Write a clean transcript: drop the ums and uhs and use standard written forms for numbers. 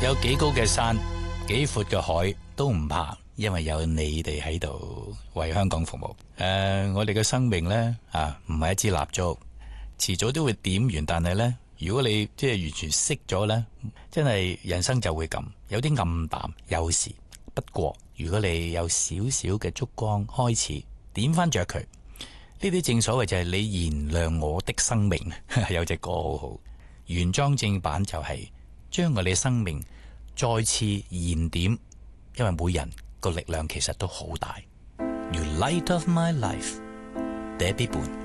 有幾高嘅山，幾闊嘅海都唔怕，因為有你哋喺度為香港服務。我哋嘅生命呢，唔係一支蠟燭，遲早都會點完。但係呢，如果你即係完全熄咗呢，真係人生就會咁，有啲暗淡。有時不過，如果你有少少嘅燭光，開始點翻着佢，呢啲正所謂就係你燃亮我的生命。有隻歌好好，原裝正版就係將我哋生命再次燃點，因為每人個力量其實都好大。You light of my life， Debbie Boone。